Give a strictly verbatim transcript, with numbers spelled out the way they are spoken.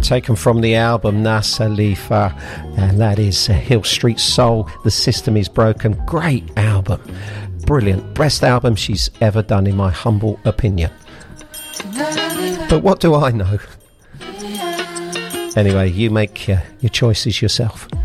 taken from the album Nas Khalifa, and that is uh, Hill Street Soul, The System Is Broken. Great album, brilliant, best album she's ever done in my humble opinion. But what do I know? Anyway, you make uh, your choices yourself.